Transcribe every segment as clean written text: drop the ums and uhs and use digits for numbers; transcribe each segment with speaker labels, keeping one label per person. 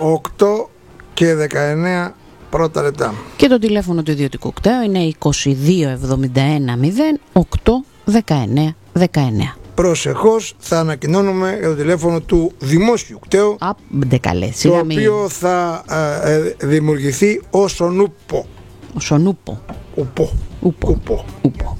Speaker 1: 8 και 19 πρώτα λεπτά.
Speaker 2: Και το τηλέφωνο του ιδιωτικού κταίου είναι 2271 08 19 19.
Speaker 1: Προσεχώς θα ανακοινώνουμε για το τηλέφωνο του δημόσιου κταίου, το οποίο θα δημιουργηθεί ως Ονούπο. Ουπό.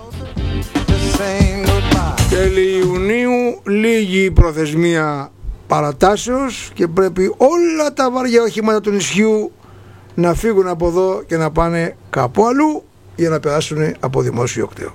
Speaker 1: Τέλη Ιουνίου λίγη προθεσμία παρατάσεως και πρέπει όλα τα βαριά οχήματα του νησιού να φύγουν από εδώ και να πάνε κάπου αλλού για να περάσουν από δημόσιο κταίο.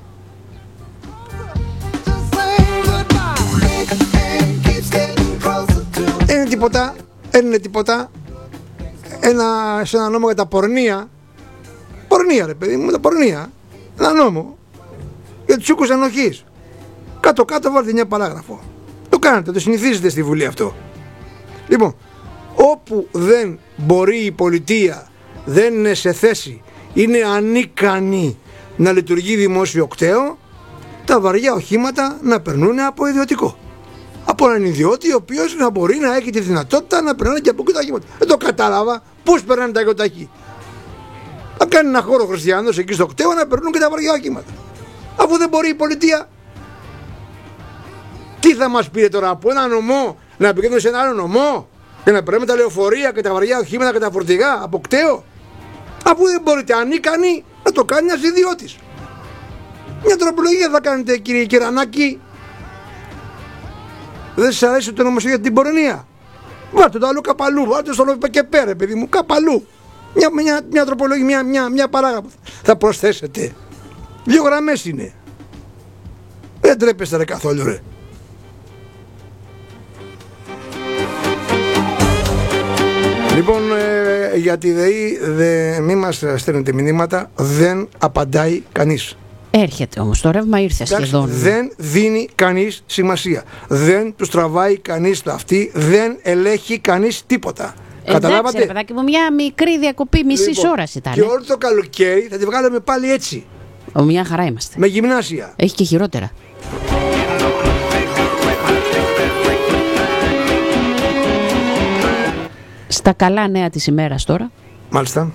Speaker 1: Δεν είναι τίποτα σε ένα νόμο για τα πορνεία ρε παιδί μου, τα πορνεία, ένα νόμο για τους οίκους ανοχής. Κάτω βάλτε μια παράγραφο. Το κάνετε, το συνηθίζετε στη Βουλή αυτό. Λοιπόν, όπου δεν μπορεί η πολιτεία, δεν είναι σε θέση, είναι ανίκανη να λειτουργεί δημόσιο κταίο, τα βαριά οχήματα να περνούν από ιδιωτικό. Από έναν ιδιώτη ο οποίος να μπορεί να έχει τη δυνατότητα να περνάνε και από εκεί τα οχήματα. Δεν το κατάλαβα πώς περνάνε τα γιοταχή. Να κάνει ένα χώρο χριστιανός εκεί στο κταίο να περνούν και τα βαριά οχήματα. Αφού δεν μπορεί η πολιτεία. Τι θα μας πείτε τώρα, από ένα νομό να πηγαίνουμε σε ένα άλλο νομό και να περνάμε τα λεωφορεία και τα βαριά οχήματα και τα φορτηγά από κταίο? Αφού δεν μπορείτε ανίκανοι να το κάνει ένας ιδιώτης. Μια τροπολογία θα κάνετε, κύριε Κυρανάκη. Δεν σας αρέσει το νομοσχέδιο για την πορνεία? Βάλτε το άλλο καπαλού, βάλτε στο λόγο και πέρα, παιδί μου, καπαλού. Μια τροπολογία, μια παράγραφο θα προσθέσετε. 2 γραμμές είναι. Δεν τρέπεστε ρε καθόλου ρε. Λοιπόν, για τη ΔΕΗ μη μας στέλνετε μηνύματα, δεν απαντάει κανείς.
Speaker 2: Έρχεται όμως το ρεύμα, ήρθε σχεδόν.
Speaker 1: Δεν δίνει κανείς σημασία. Δεν τους τραβάει κανείς το αυτί, δεν ελέγχει κανείς τίποτα. Καταλάβατε?
Speaker 2: Εντάξει, παιδάκι μου, μια μικρή διακοπή μισής ώρας ήταν.
Speaker 1: Και όλο το καλοκαίρι θα τη βγάλουμε πάλι έτσι.
Speaker 2: Μια χαρά είμαστε.
Speaker 1: Με γυμνάσια.
Speaker 2: Έχει και χειρότερα. Στα καλά νέα της ημέρας τώρα.
Speaker 1: Μάλιστα.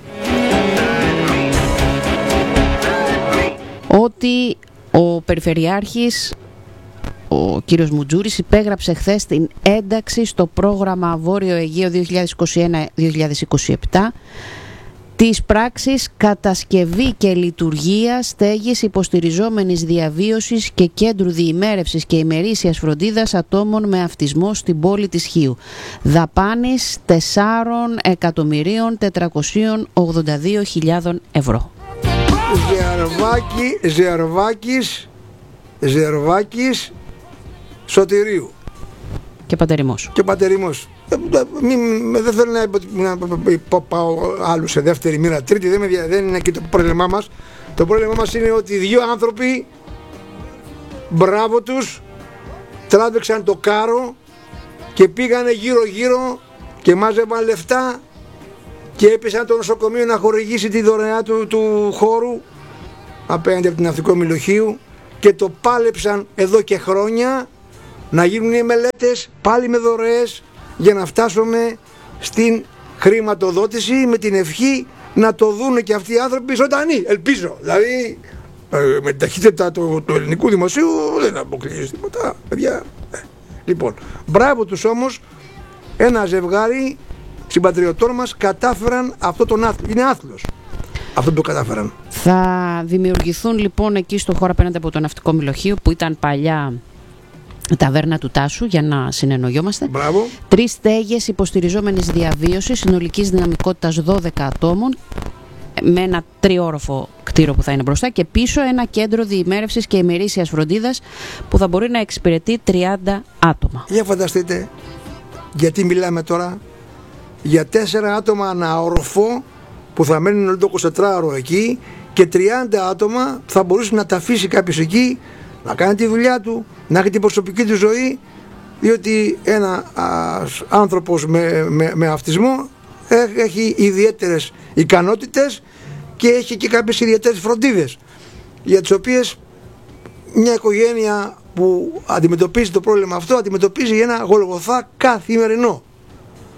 Speaker 2: Ότι ο Περιφερειάρχης, ο κύριος Μουτζούρης, υπέγραψε χθες την ένταξη στο πρόγραμμα Βόρειο Αιγαίο 2021-2027 της πράξης κατασκευή και λειτουργία στέγης υποστηριζόμενης διαβίωσης και κέντρου διημέρευσης και ημερήσιας φροντίδας ατόμων με αυτισμό στην πόλη της Χίου. Δαπάνης 4.482.000 ευρώ.
Speaker 1: Ζερβάκης, Σωτηρίου
Speaker 2: και Πατεριμός.
Speaker 1: Δεν θέλω να πάω άλλου σε δεύτερη μοίρα, τρίτη, δεν είναι και το πρόβλημά μας. Το πρόβλημά μας είναι ότι 2 άνθρωποι, μπράβο τους, τράβηξαν το κάρο και πήγανε γύρω και μάζευαν λεφτά και έπεσαν το νοσοκομείο να χορηγήσει τη δωρεά του χώρου απέναντι από την Ναυτικό Μηλοχείου και το πάλεψαν εδώ και χρόνια να γίνουν οι μελέτες πάλι με δωρεές για να φτάσουμε στην χρηματοδότηση, με την ευχή να το δουν και αυτοί οι άνθρωποι ζωντανοί, ελπίζω. Δηλαδή με την ταχύτητα του ελληνικού δημοσίου δεν αποκλείει τίποτα, παιδιά. Λοιπόν, μπράβο τους όμως, ένα ζευγάρι συμπατριωτών μας κατάφεραν αυτό τον άθλο. Είναι άθλος αυτό που κατάφεραν.
Speaker 2: Θα δημιουργηθούν λοιπόν εκεί στο χώρο απέναντι από το Ναυτικό Μηλοχείο, που ήταν παλιά ταβέρνα του Τάσου, για να συνεννοιόμαστε.
Speaker 1: Μπράβο.
Speaker 2: 3 στέγες υποστηριζόμενης διαβίωσης συνολικής δυναμικότητας 12 ατόμων, με ένα 3όροφο κτίριο που θα είναι μπροστά, και πίσω ένα κέντρο διημέρευσης και ημερήσιας φροντίδας που θα μπορεί να εξυπηρετεί 30 άτομα.
Speaker 1: Για φανταστείτε, γιατί μιλάμε τώρα για 4 άτομα ανά όροφο που θα μένουν όλο το 24ωρο εκεί, και 30 άτομα θα μπορούσε να τα αφήσει κάποιος εκεί, να κάνει τη δουλειά του, να έχει την προσωπική του ζωή, διότι ένα άνθρωπος με αυτισμό έχει ιδιαίτερες ικανότητες και έχει και κάποιες ιδιαίτερες φροντίδες, για τις οποίες μια οικογένεια που αντιμετωπίζει το πρόβλημα αυτό αντιμετωπίζει ένα γολγοθά καθημερινό.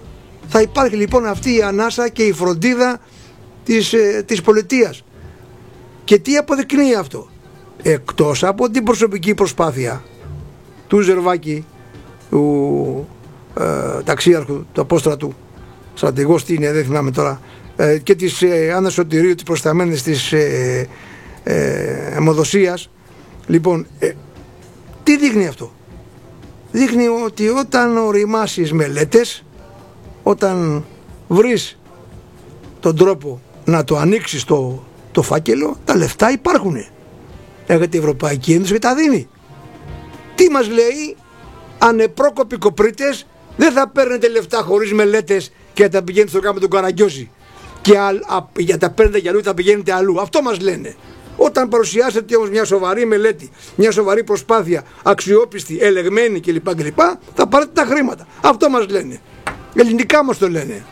Speaker 1: Θα υπάρχει λοιπόν αυτή η ανάσα και η φροντίδα της πολιτείας. Και τι αποδεικνύει αυτό? Εκτός από την προσωπική προσπάθεια του Ζερβάκη, του ταξίαρχου, του απόστρατου, στρατηγός τι είναι, δεν θυμάμαι τώρα, και της Άννας Σωτηρίου, της προσταμένης της αιμοδοσίας. Λοιπόν, τι δείχνει αυτό? Δείχνει ότι όταν οριμάσεις μελέτες, όταν βρεις τον τρόπο να το ανοίξεις το φάκελο, τα λεφτά υπάρχουνε. Έχετε η Ευρωπαϊκή Ένωση και τα δίνει. Τι μας λέει? Ανεπρόκοποι κοπρίτες, δεν θα παίρνετε λεφτά χωρίς μελέτες και τα πηγαίνετε στο κάμπο του Καραγκιόζη και για τα παίρνετε για αλλού τα πηγαίνετε αλλού. Αυτό μας λένε. Όταν παρουσιάσετε όμως μια σοβαρή μελέτη, μια σοβαρή προσπάθεια, αξιόπιστη, ελεγμένη κλπ, θα πάρετε τα χρήματα. Αυτό μας λένε. Ελληνικά μας το λένε.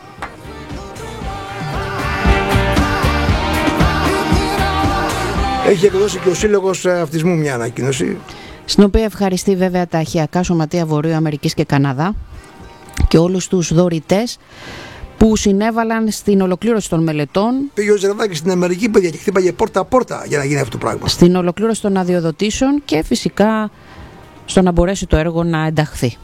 Speaker 1: Έχει εκδώσει και ο Σύλλογος Αυτισμού μια ανακοίνωση,
Speaker 2: στην οποία ευχαριστεί βέβαια τα αρχαιακά σωματεία Βορείου Αμερικής και Καναδά και όλους τους δωρητές που συνέβαλαν στην ολοκλήρωση των μελετών.
Speaker 1: Πήγε ο Ζερβάκης στην Αμερική, παιδιά, και χτύπαγε πόρτα-πόρτα για να γίνει αυτό το πράγμα.
Speaker 2: Στην ολοκλήρωση των αδειοδοτήσεων και φυσικά στο να μπορέσει το έργο να ενταχθεί.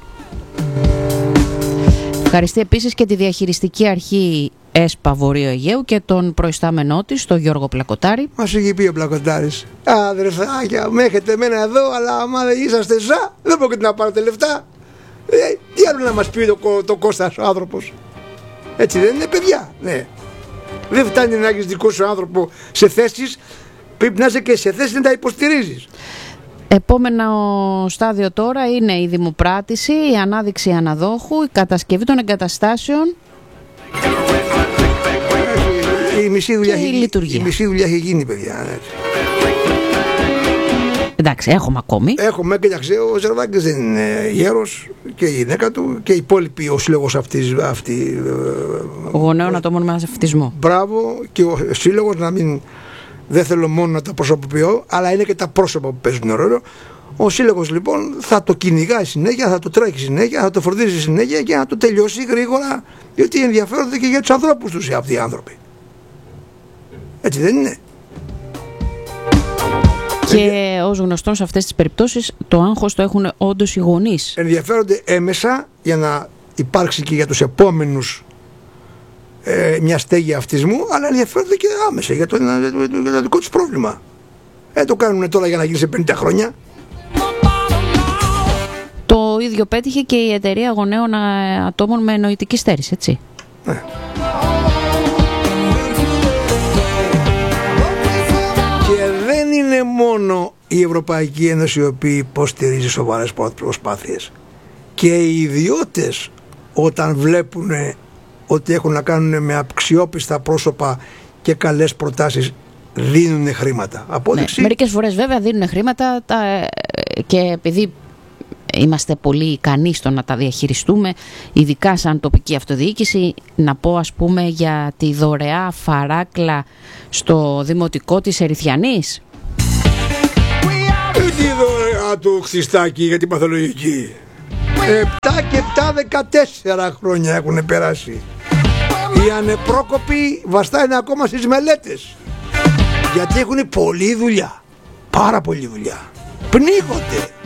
Speaker 2: Ευχαριστεί επίσης και τη διαχειριστική αρχή ΕΣΠΑ Βορείου Αιγαίου και τον προϊστάμενό της, τον Γιώργο Πλακοτάρη.
Speaker 1: Μας είχε πει ο Πλακοτάρης: αδερφάκια, με έχετε εμένα εδώ, αλλά άμα δεν είσαστε ζά, δεν μπορείτε να πάρετε λεφτά. Τι άλλο να μας πει το Κώστας ο άνθρωπος? Έτσι δεν είναι, παιδιά? Ναι. Δεν φτάνει να έχεις δικό σου άνθρωπο σε θέσεις, πρέπει να είσαι και σε θέσεις να τα υποστηρίζεις.
Speaker 2: Επόμενο στάδιο τώρα είναι η δημοπράτηση, η ανάδειξη αναδόχου, η κατασκευή των εγκαταστάσεων.
Speaker 1: Η μισή δουλειά έχει γίνει, παιδιά.
Speaker 2: Εντάξει, έχουμε ακόμη.
Speaker 1: Έχουμε, κοιτάξτε, ο Ζερβάκης δεν είναι γέρος και η γυναίκα του και οι υπόλοιποι, ο σύλλογος αυτή.
Speaker 2: Γονέων ατόμων με αυτισμό.
Speaker 1: Μπράβο, και ο σύλλογος, δεν θέλω μόνο να τα προσωποποιώ, αλλά είναι και τα πρόσωπα που παίζουν ρόλο. Ο σύλλογος λοιπόν θα το κυνηγάει συνέχεια, θα το τρέχει συνέχεια, θα το φροντίζει συνέχεια και να το τελειώσει γρήγορα, γιατί ενδιαφέρονται και για τους ανθρώπους τους αυτοί οι άνθρωποι. Έτσι δεν είναι?
Speaker 2: Και ως γνωστόν σε αυτές τις περιπτώσεις το άγχος το έχουν όντως οι γονείς. Ενδιαφέρονται
Speaker 1: έμεσα για να υπάρξει και για τους επόμενους μια στέγη αυτισμού, αλλά ενδιαφέρονται και άμεσα για το δικό τους πρόβλημα. Το κάνουν τώρα για να γίνει σε 50 χρόνια.
Speaker 2: Το ίδιο πέτυχε και η εταιρεία γονέων ατόμων με νοητική στέρηση, έτσι.
Speaker 1: Ναι. Και δεν είναι μόνο η Ευρωπαϊκή Ένωση η οποία υποστηρίζει σοβαρές προσπάθειες. Και οι ιδιώτες, όταν βλέπουν ότι έχουν να κάνουν με αξιόπιστα πρόσωπα και καλές προτάσεις, δίνουν χρήματα. Απόδειξη.
Speaker 2: Ναι, μερικές φορές βέβαια δίνουν χρήματα και επειδή είμαστε πολύ ικανοί στο να τα διαχειριστούμε, ειδικά σαν τοπική αυτοδιοίκηση, να πω ας πούμε για τη δωρεά φαράκλα στο δημοτικό της Ερυθιανής.
Speaker 1: Τη δωρεά του Χριστάκη για την παθολογική. 7 και 7, 14 χρόνια έχουν περάσει. Οι ανεπρόκοποι βαστάνε ακόμα στις μελέτες, γιατί έχουν πολλή δουλειά, πάρα πολλή δουλειά. Πνίγονται.